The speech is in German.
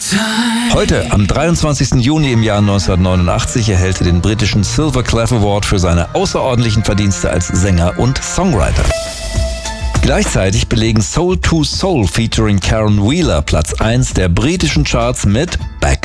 Heute, am 23. Juni im Jahr 1989, erhält er den britischen Silver Clef Award für seine außerordentlichen Verdienste als Sänger und Songwriter. Gleichzeitig belegen Soul II Soul featuring Karen Wheeler Platz 1 der britischen Charts mit Back